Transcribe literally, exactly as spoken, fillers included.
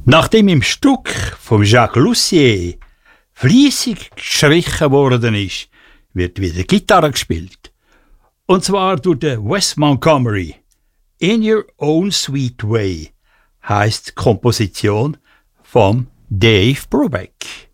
Nachdem im Stück von Jacques Lussier fließig gestrichen worden ist, wird wieder Gitarre gespielt. Und zwar durch den Wes Montgomery. In Your Own Sweet Way heisst die Komposition von Dave Brubeck.